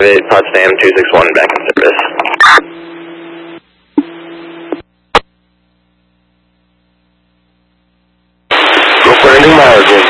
Potsdam 261 back in service. Go for ending miles.